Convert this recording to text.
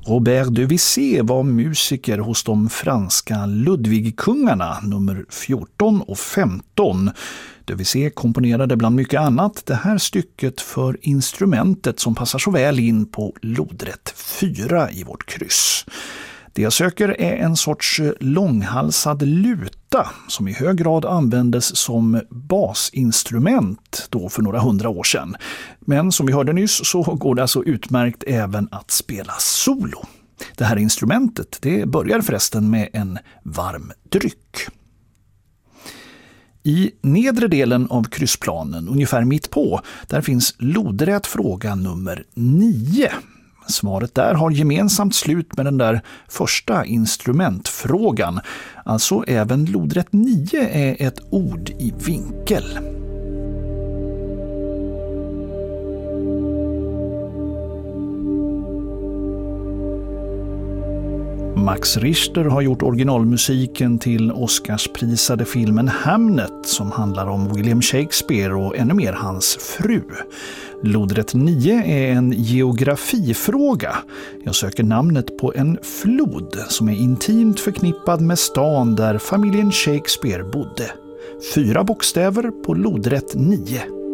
Robert Debussy var musiker hos de franska Ludwigkungarna nummer 14 och 15. Debussy komponerade bland mycket annat det här stycket för instrumentet som passar så väl in på lodrätt 4 i vårt kryss. Det jag söker är en sorts långhalsad luta som i hög grad användes som basinstrument då för några 100 år sedan. Men som vi hörde nyss så går det alltså utmärkt även att spela solo. Det här instrumentet det börjar förresten med en varm dryck. I nedre delen av kryssplanen, ungefär mitt på, där finns lodrät fråga nummer 9. Svaret där har gemensamt slut med den där första instrumentfrågan. Alltså även lodrätt 9 är ett ord i vinkel. Max Richter har gjort originalmusiken till Oscarsprisade filmen Hamnet som handlar om William Shakespeare och ännu mer hans fru. Lodrätt 9 är en geografifråga. Jag söker namnet på en flod som är intimt förknippad med stan där familjen Shakespeare bodde. 4 bokstäver på lodrätt 9.